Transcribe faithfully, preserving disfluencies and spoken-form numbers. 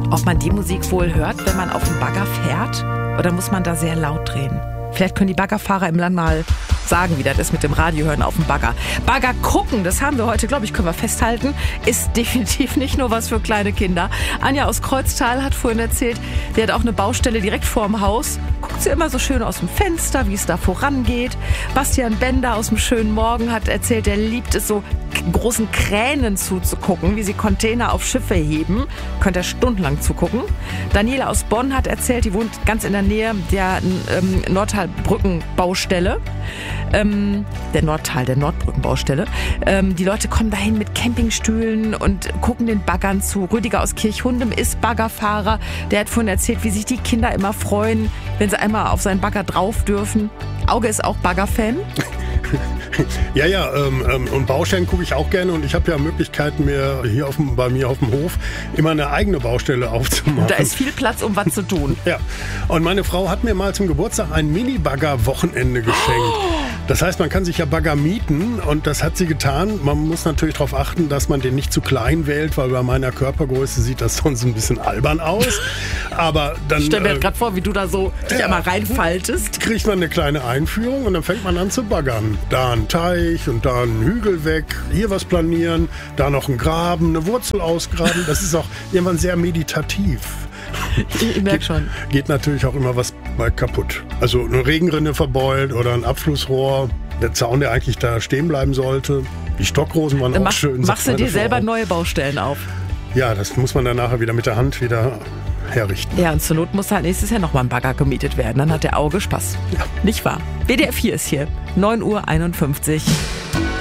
ob man die Musik wohl hört, wenn man auf dem Bagger fährt, oder muss man da sehr laut drehen? Vielleicht können die Baggerfahrer im Land mal sagen, wie das ist mit dem Radio hören auf dem Bagger. Bagger gucken, das haben wir heute, glaube ich, können wir festhalten, ist definitiv nicht nur was für kleine Kinder. Anja aus Kreuztal hat vorhin erzählt, die hat auch eine Baustelle direkt vorm Haus. Guckt sie immer so schön aus dem Fenster, wie es da vorangeht. Bastian Bender aus dem schönen Morgen hat erzählt, er liebt es so großen Kränen zuzugucken, wie sie Container auf Schiffe heben. Könnt ihr stundenlang zugucken. Daniela aus Bonn hat erzählt, die wohnt ganz in der Nähe der ähm, Nordtalbrückenbaustelle. Ähm, der Nordtal, der Nordbrückenbaustelle. Ähm, die Leute kommen dahin mit Campingstühlen und gucken den Baggern zu. Rüdiger aus Kirchhundem ist Baggerfahrer. Der hat vorhin erzählt, wie sich die Kinder immer freuen, wenn sie einmal auf seinen Bagger drauf dürfen. Auge ist auch Bagger-Fan. Ja, ja, ähm, und Baustellen gucke ich auch gerne und ich habe ja Möglichkeiten, mir hier auf dem, bei mir auf dem Hof immer eine eigene Baustelle aufzumachen. Da ist viel Platz, um was zu tun. Ja, und meine Frau hat mir mal zum Geburtstag ein Mini-Bagger-Wochenende geschenkt. Oh. Das heißt, man kann sich ja Bagger mieten und das hat sie getan. Man muss natürlich darauf achten, dass man den nicht zu klein wählt, weil bei meiner Körpergröße sieht das sonst ein bisschen albern aus. Aber dann, ich stell mir äh, gerade vor, wie du da so dich ja, einmal reinfaltest. Kriegt man eine kleine Einführung und dann fängt man an zu baggern. Da ein Teich und da ein Hügel weg, hier was planieren, da noch ein Graben, eine Wurzel ausgraben. Das ist auch irgendwann sehr meditativ. Ich, ich merke schon. Geht natürlich auch immer was mal kaputt. Also eine Regenrinne verbeult oder ein Abflussrohr, der Zaun, der eigentlich da stehen bleiben sollte. Die Stockrosen waren dann auch mach, schön. Machst du dir selber auf. neue Baustellen auf? Ja, das muss man dann nachher wieder mit der Hand wieder herrichten. Ja, und zur Not muss halt nächstes Jahr nochmal ein Bagger gemietet werden. Dann hat der Auge Spaß. Ja. Nicht wahr? W D R vier ist hier. neun Uhr einundfünfzig.